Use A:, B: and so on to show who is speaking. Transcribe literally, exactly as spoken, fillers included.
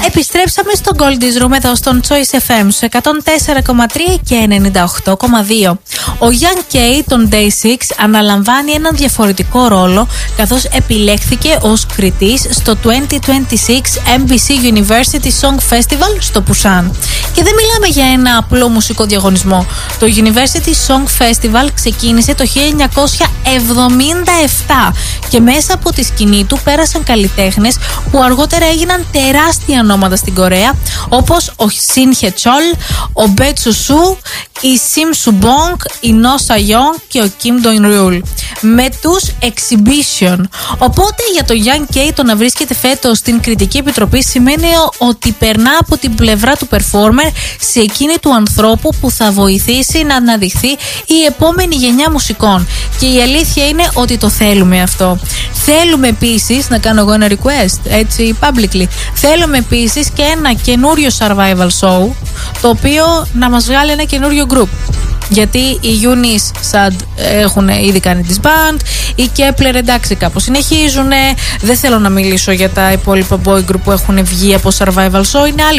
A: Επιστρέψαμε στο Goldie's Room εδώ στον Choice εφ εμ σε εκατόν τέσσερα κόμμα τρία και ενενήντα οκτώ κόμμα δύο. Ο Young K των Day Six αναλαμβάνει έναν διαφορετικό ρόλο καθώς επιλέχθηκε ως κριτής στο είκοσι είκοσι έξι εμ μπι σι University Song Festival στο Πουσάν. Και δεν μιλάμε για ένα απλό μουσικό διαγωνισμό. Το University Song Festival ξεκίνησε το χίλια εννιακόσια εβδομήντα επτά και μέσα από τη σκηνή του πέρασαν καλλιτέχνες που αργότερα έγιναν τεράστια ονόματα στην Κορέα, όπως ο Σιν Χε Τσόλ, ο Μπε Τσουσού, η Σιμ Σουμπόνγκ, η Νο Σαγιόνγκ και ο Κιμ Ντον Ρουλ με τους Exhibition. Οπότε για το Young K το να βρίσκεται φέτος στην κριτική επιτροπή σημαίνει ότι περνά από την πλευρά του performer σε εκείνη του ανθρώπου που θα βοηθήσει να αναδειχθεί η επόμενη γενιά μουσικών. Και η αλήθεια είναι ότι το θέλουμε αυτό. Θέλουμε επίσης, να κάνω εγώ ένα request, έτσι publicly, θέλουμε επίσης και ένα καινούριο survival show, το οποίο να μας βγάλει ένα καινούριο group. Γιατί οι Unis Sad έχουν ήδη κάνει disband, οι Kepler εντάξει κάπως συνεχίζουν. Δεν θέλω να μιλήσω για τα υπόλοιπα boy group που έχουν βγει από survival show, είναι άλλη